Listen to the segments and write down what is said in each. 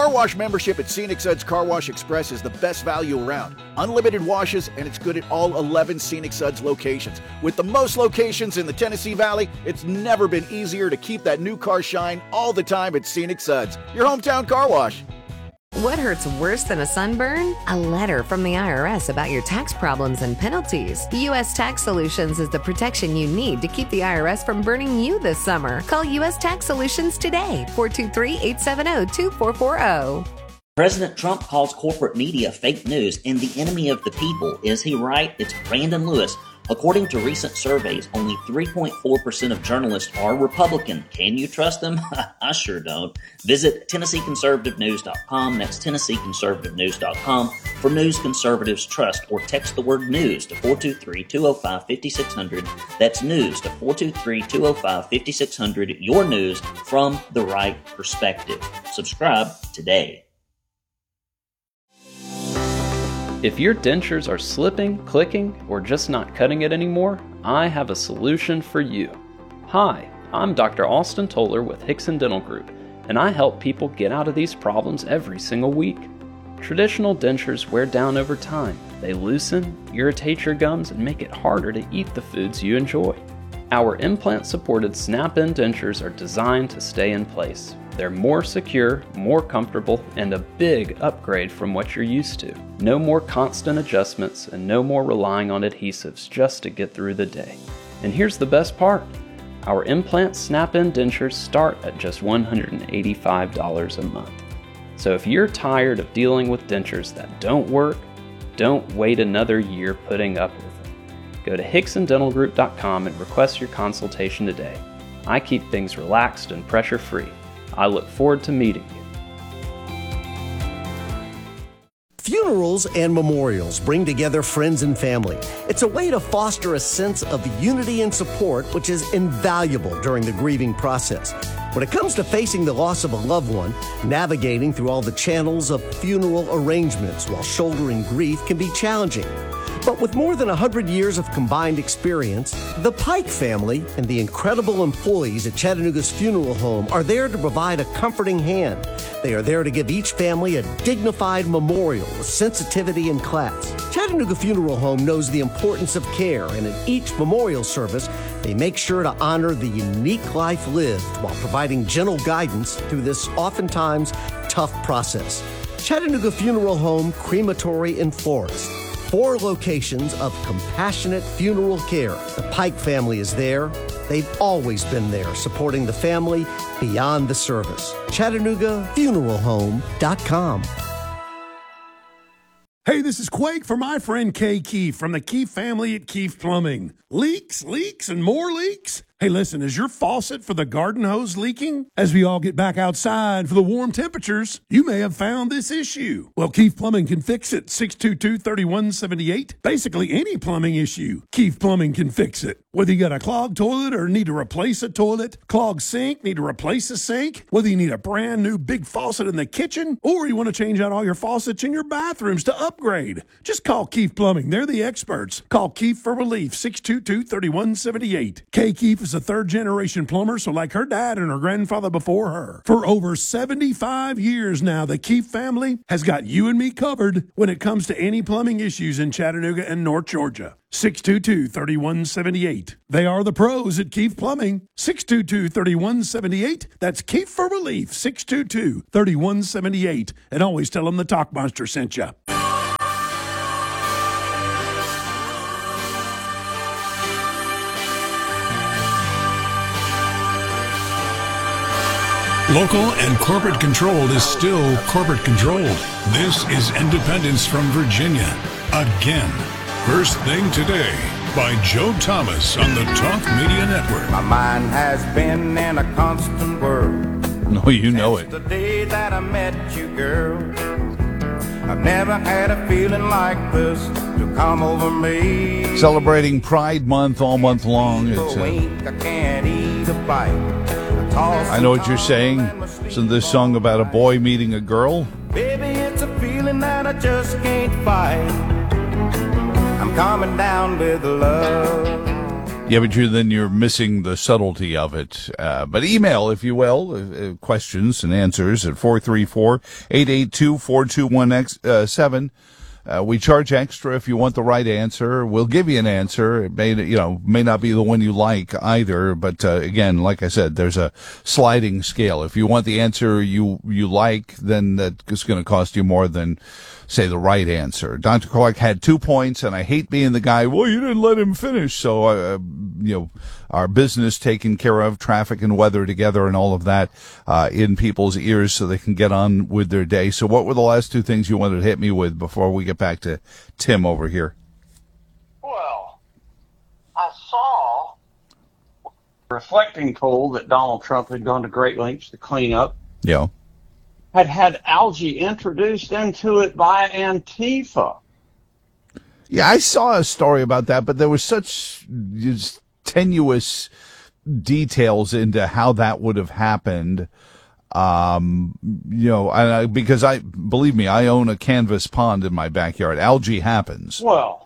car wash membership at Scenic Suds Car Wash Express is the best value around. Unlimited washes, and it's good at all 11 Scenic Suds locations. With the most locations in the Tennessee Valley, it's never been easier to keep that new car shine all the time at Scenic Suds, your hometown car wash. What hurts worse than a sunburn? A letter from the IRS about your tax problems and penalties. U.S. Tax Solutions is the protection you need to keep the IRS from burning you this summer. Call U.S. Tax Solutions today, 423-870-2440. President Trump calls corporate media fake news and the enemy of the people. Is he right? It's Brandon Lewis. According to recent surveys, only 3.4% of journalists are Republican. Can you trust them? I sure don't. Visit TennesseeConservativeNews.com. That's TennesseeConservativeNews.com for news conservatives trust, or text the word news to 423-205-5600. That's news to 423-205-5600. Your news from the right perspective. Subscribe today. If your dentures are slipping, clicking, or just not cutting it anymore, I have a solution for you. Hi, I'm Dr. Austin Toller with Hickson Dental Group, and I help people get out of these problems every single week. Traditional dentures wear down over time. They loosen, irritate your gums, and make it harder to eat the foods you enjoy. Our implant-supported snap-in dentures are designed to stay in place. They're more secure, more comfortable, and a big upgrade from what you're used to. No more constant adjustments and no more relying on adhesives just to get through the day. And here's the best part. Our implant snap-in dentures start at just $185 a month. So if you're tired of dealing with dentures that don't work, don't wait another year putting up with them. Go to HicksonDentalGroup.com and request your consultation today. I keep things relaxed and pressure-free. I look forward to meeting you. Funerals and memorials bring together friends and family. It's a way to foster a sense of unity and support, which is invaluable during the grieving process. When it comes to facing the loss of a loved one, navigating through all the channels of funeral arrangements while shouldering grief can be challenging. But with more than 100 years of combined experience, the Pike family and the incredible employees at Chattanooga's funeral home are there to provide a comforting hand. They are there to give each family a dignified memorial with sensitivity and class. Chattanooga Funeral Home knows the importance of care, and in each memorial service, they make sure to honor the unique life lived while providing gentle guidance through this oftentimes tough process. Chattanooga Funeral Home, Crematory in Forest. 4 locations of compassionate funeral care. The Pike family is there. They've always been there, supporting the family beyond the service. ChattanoogaFuneralHome.com. Hey, this is Quake for my friend Kay Keefe from the Keefe family at Keefe Plumbing. Leaks, and more leaks? Hey, listen, is your faucet for the garden hose leaking? As we all get back outside for the warm temperatures, you may have found this issue. Well, Keefe Plumbing can fix it. 622-3178. Basically any plumbing issue, Keefe Plumbing can fix it. Whether you got a clogged toilet or need to replace a toilet, clogged sink, need to replace a sink, whether you need a brand new big faucet in the kitchen, or you want to change out all your faucets in your bathrooms to upgrade, just call Keefe Plumbing. They're the experts. Call Keefe for relief. 622-3178. Kay Keefe is a third-generation plumber, so like her dad and her grandfather before her. For over 75 years now, the Keefe family has got you and me covered when it comes to any plumbing issues in Chattanooga and North Georgia. 622-3178. They are the pros at Keefe Plumbing. 622-3178. That's Keefe for relief. 622-3178. And always tell them the Talkmonster sent you. Local and corporate controlled is still corporate controlled. This is Independence from Virginia. Again. First Thing Today by Joe Thomas on the Talk Media Network. My mind has been in a constant whirl. No, you know it. The day that I met you, girl. I've never had a feeling like this to come over me. Celebrating Pride Month all month long. It's I can't eat a bite. I know what you're saying. Isn't this song about a boy meeting a girl? Baby, it's a feeling that I just can't fight. I'm coming down with love. Yeah, but you're missing the subtlety of it. But email, if you will, questions and answers at 434-882-421-7. We charge extra if you want the right answer. We'll give you an answer. It may not be the one you like either, but again, like I said, there's a sliding scale. If you want the answer you like, then that's going to cost you more than, say, the right answer. Dr. Clark had 2 points, and I hate being the guy, well, you didn't let him finish. So, our business taken care of, traffic and weather together and all of that, in people's ears so they can get on with their day. So what were the last 2 things you wanted to hit me with before we get back to Tim over here? Well, I saw a reflecting pool that Donald Trump had gone to great lengths to clean up. Yeah. Had algae introduced into it by Antifa. Yeah, I saw a story about that, but there was such just tenuous details into how that would have happened. Because believe me, I own a canvas pond in my backyard. Algae happens. Well,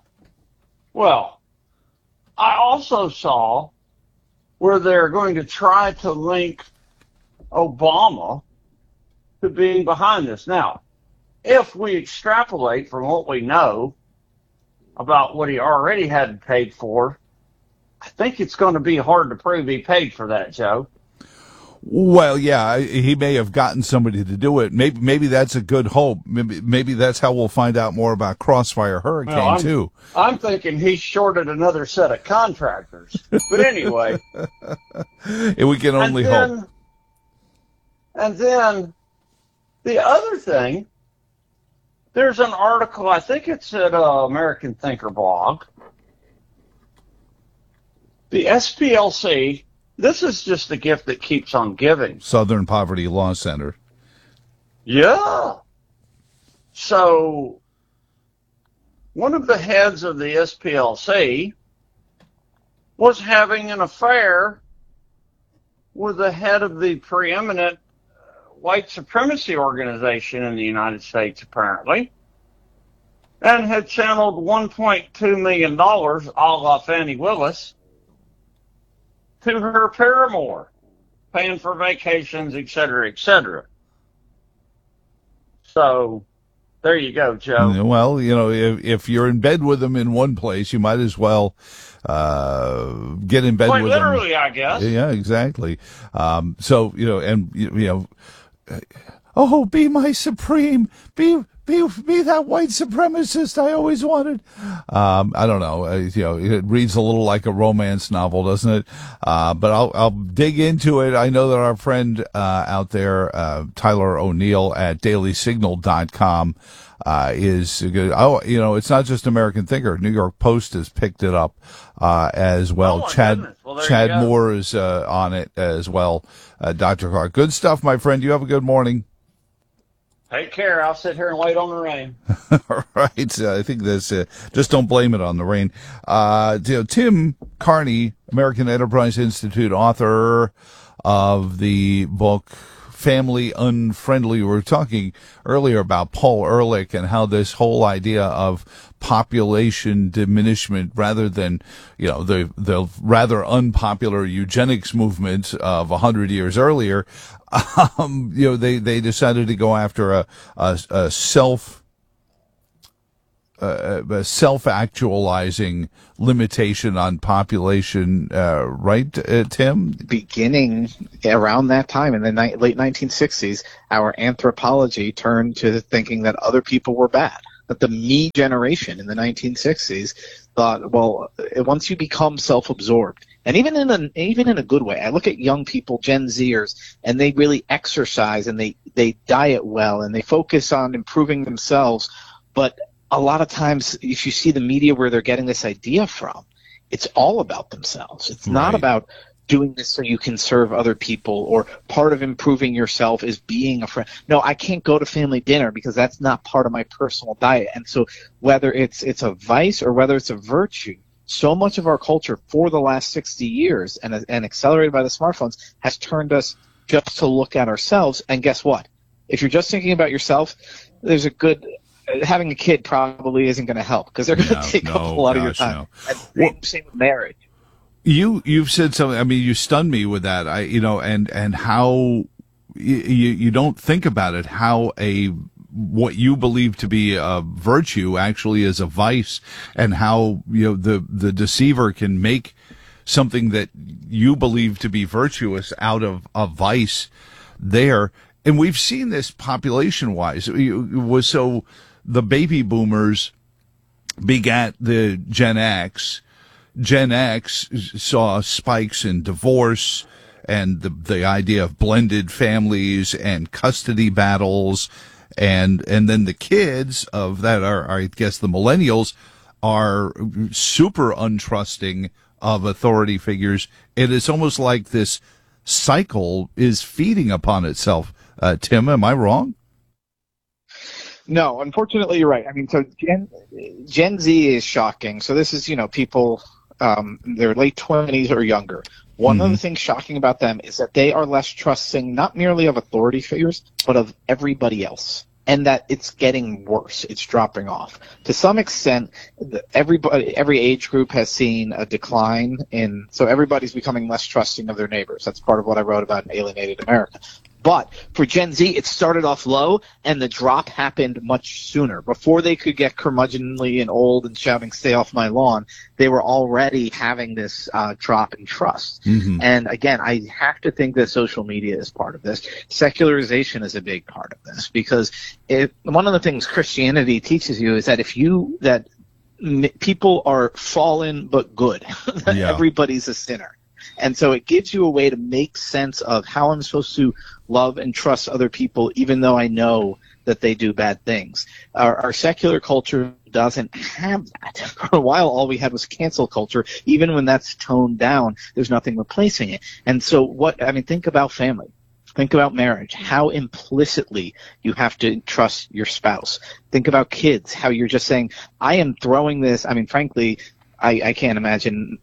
I also saw where they're going to try to link Obama to being behind this. Now, if we extrapolate from what we know about what he already had paid for, I think it's going to be hard to prove he paid for that, Joe. Well, yeah, he may have gotten somebody to do it. Maybe that's a good hope. Maybe that's how we'll find out more about Crossfire Hurricane, too. I'm thinking he shorted another set of contractors. But anyway. We can only hope. And then the other thing, there's an article, I think it's at American Thinker blog. The SPLC, this is just the gift that keeps on giving. Southern Poverty Law Center. Yeah. So, one of the heads of the SPLC was having an affair with the head of the preeminent white supremacy organization in the United States, apparently, and had channeled $1.2 million, a la Fannie Willis, to her paramour, paying for vacations, et cetera, et cetera. So, there you go, Joe. Well, if you're in bed with them in one place, you might as well get in bed with them. Quite literally, I guess. Yeah, exactly. Oh, be my supreme, be that white supremacist I always wanted. I don't know. It reads a little like a romance novel, doesn't it? But I'll dig into it. I know that our friend out there, Tyler O'Neill at dailysignal.com, is good. It's not just American Thinker. New York Post has picked it up as well. Chad Moore is on it as well. Dr. Clark. Good stuff, my friend. You have a good morning. Take care. I'll sit here and wait on the rain. All right. I think that's just don't blame it on the rain. Tim Carney, American Enterprise Institute author of the book Family Unfriendly. We were talking earlier about Paul Ehrlich and how this whole idea of population diminishment rather than, the rather unpopular eugenics movement of 100 years earlier, they decided to go after a self-actualizing limitation on population, right, Tim? Beginning around that time in the late 1960s, our anthropology turned to thinking that other people were bad. That the me generation in the 1960s thought, well, once you become self-absorbed, and even in a good way, I look at young people, Gen Zers, and they really exercise and they diet well and they focus on improving themselves, but a lot of times, if you see the media where they're getting this idea from, it's all about themselves. It's not about doing this so you can serve other people, or part of improving yourself is being a friend. No, I can't go to family dinner because that's not part of my personal diet. And so whether it's a vice or whether it's a virtue, so much of our culture for the last 60 years and accelerated by the smartphones has turned us just to look at ourselves. And guess what? If you're just thinking about yourself, having a kid probably isn't going to help because they're going to take up a lot of your time. No. Same with marriage. You've said something. I mean, you stunned me with that. And how you don't think about it. How what you believe to be a virtue actually is a vice, and how the deceiver can make something that you believe to be virtuous out of a vice there. And we've seen this population-wise. So the baby boomers begat the Gen X. Gen X saw spikes in divorce and the idea of blended families and custody battles. And then the kids of that are, I guess, the millennials are super untrusting of authority figures. It is almost like this cycle is feeding upon itself. Tim, am I wrong? No, unfortunately, you're right. I mean, so Gen Z is shocking. So this is, people, their late 20s or younger. One of the things shocking about them is that they are less trusting, not merely of authority figures, but of everybody else. And that it's getting worse. It's dropping off. To some extent, every age group has seen a decline so everybody's becoming less trusting of their neighbors. That's part of what I wrote about in Alienated America. But for Gen Z, it started off low, and the drop happened much sooner. Before they could get curmudgeonly and old and shouting, "Stay off my lawn," they were already having this drop in trust. Mm-hmm. And again, I have to think that social media is part of this. Secularization is a big part of this, because one of the things Christianity teaches you is that people are fallen but good. Everybody's a sinner. And so it gives you a way to make sense of how I'm supposed to love and trust other people, even though I know that they do bad things. Our secular culture doesn't have that. For a while, all we had was cancel culture. Even when that's toned down, there's nothing replacing it. And so think about family. Think about marriage, how implicitly you have to trust your spouse. Think about kids, how you're just saying, I am throwing this. I mean, frankly, I can't imagine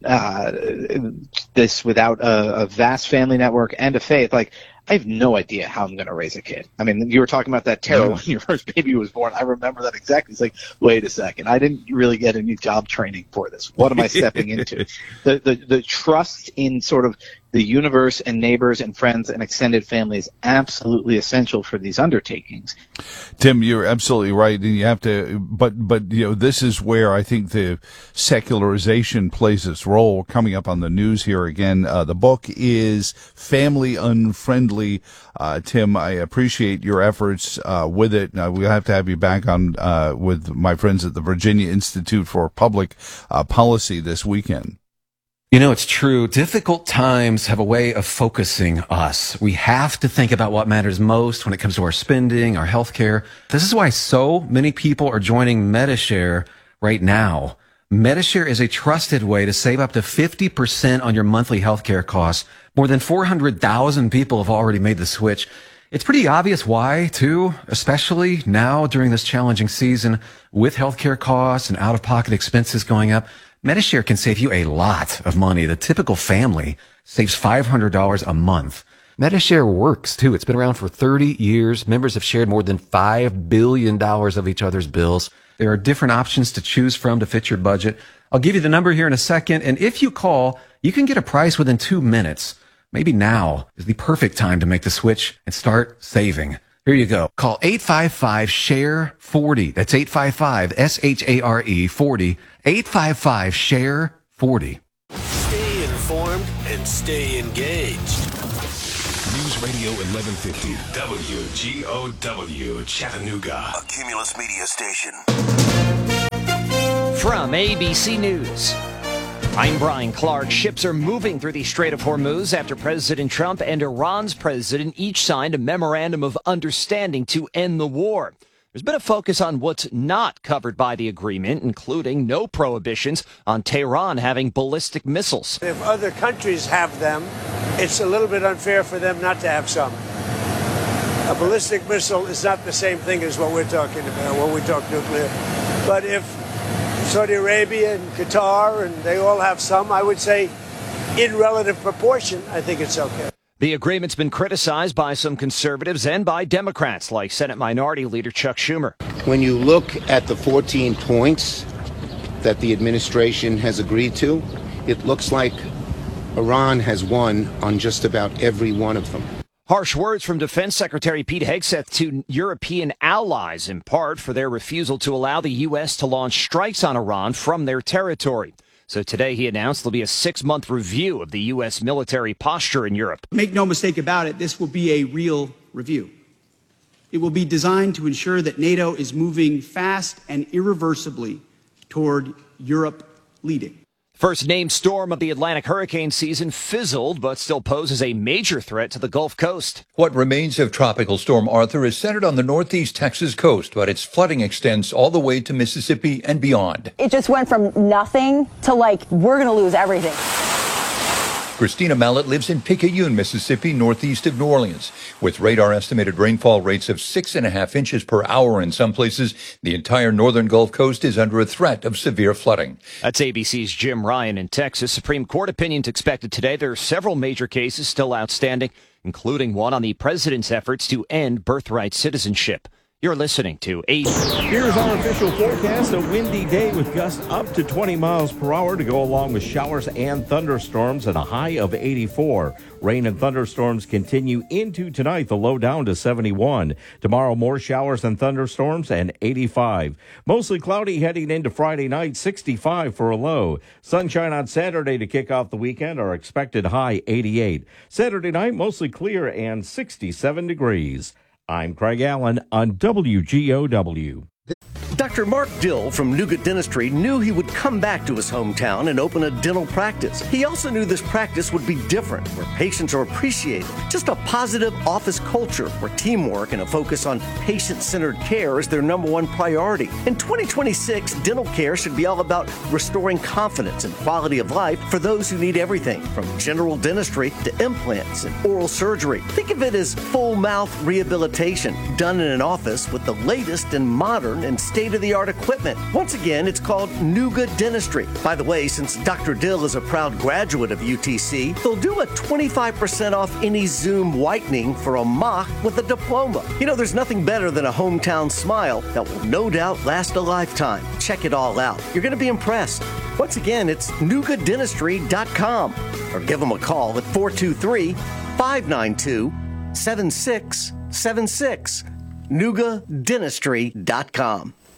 this without a vast family network and a faith. Like, I have no idea how I'm going to raise a kid. I mean, you were talking about that terror when your first baby was born. I remember that exactly. It's like, wait a second. I didn't really get any job training for this. What am I stepping into? The trust in sort of the universe and neighbors and friends and extended family is absolutely essential for these undertakings. Tim, you're absolutely right. And you have to, but this is where I think the secularization plays its role. Coming up on the news here again, the book is Family Unfriendly. Tim, I appreciate your efforts with it. We'll have to have you back on with my friends at the Virginia Institute for Public Policy this weekend. It's true. Difficult times have a way of focusing us. We have to think about what matters most when it comes to our spending, our health care. This is why so many people are joining Medi-Share right now. Medi-Share is a trusted way to save up to 50% on your monthly health care costs. More than 400,000 people have already made the switch. It's pretty obvious why, too, especially now during this challenging season with health care costs and out-of-pocket expenses going up. Medi-Share can save you a lot of money. The typical family saves $500 a month. Medi-Share works, too. It's been around for 30 years. Members have shared more than $5 billion of each other's bills. There are different options to choose from to fit your budget. I'll give you the number here in a second, and if you call, you can get a price within 2 minutes. Maybe now is the perfect time to make the switch and start saving. Here you go. Call 855-SHARE-40. That's 855-SHARE 40. 855-SHARE-40. Stay informed and stay engaged. News Radio 1150 WGOW Chattanooga, a Cumulus Media station. From ABC News, I'm Brian Clark. Ships are moving through the Strait of Hormuz after President Trump and Iran's president each signed a memorandum of understanding to end the war. There's been a focus on what's not covered by the agreement, including no prohibitions on Tehran having ballistic missiles. If other countries have them, it's a little bit unfair for them not to have some. A ballistic missile is not the same thing as what we're talking about when we talk nuclear. But if Saudi Arabia and Qatar, and they all have some, I would say in relative proportion, I think it's okay. The agreement's been criticized by some conservatives and by Democrats, like Senate Minority Leader Chuck Schumer. When you look at the 14 points that the administration has agreed to, it looks like Iran has won on just about every one of them. Harsh words from Defense Secretary Pete Hegseth to European allies, in part for their refusal to allow the U.S. to launch strikes on Iran from their territory. So today he announced there'll be a 6-month review of the U.S. military posture in Europe. Make no mistake about it, this will be a real review. It will be designed to ensure that NATO is moving fast and irreversibly toward Europe leading. First named storm of the Atlantic hurricane season fizzled, but still poses a major threat to the Gulf Coast. What remains of Tropical Storm Arthur is centered on the northeast Texas coast, but its flooding extends all the way to Mississippi and beyond. It just went from nothing to we're going to lose everything. Christina Mallett lives in Picayune, Mississippi, northeast of New Orleans. With radar estimated rainfall rates of 6.5 inches per hour in some places, the entire northern Gulf Coast is under a threat of severe flooding. That's ABC's Jim Ryan in Texas. Supreme Court opinions expected today. There are several major cases still outstanding, including one on the president's efforts to end birthright citizenship. You're listening to 8. Here's our official forecast. A windy day with gusts up to 20 miles per hour to go along with showers and thunderstorms and a high of 84. Rain and thunderstorms continue into tonight, the low down to 71. Tomorrow, more showers and thunderstorms and 85. Mostly cloudy heading into Friday night, 65 for a low. Sunshine on Saturday to kick off the weekend, our expected high 88. Saturday night, mostly clear and 67 degrees. I'm Craig Allen on WGOW. Dr. Mark Dill from Nuga Dentistry knew he would come back to his hometown and open a dental practice. He also knew this practice would be different, where patients are appreciated. Just a positive office culture where teamwork and a focus on patient-centered care is their number one priority. In 2026, dental care should be all about restoring confidence and quality of life for those who need everything, from general dentistry to implants and oral surgery. Think of it as full mouth rehabilitation done in an office with the latest and modern and state-of-the-art equipment. Once again, it's called Nuga Dentistry. By the way, since Dr. Dill is a proud graduate of UTC, they'll do a 25% off any Zoom whitening for a mock with a diploma. You know, there's nothing better than a hometown smile that will no doubt last a lifetime. Check it all out. You're going to be impressed. Once again, it's NugaDentistry.com or give them a call at 423-592-7676. NugaDentistry.com.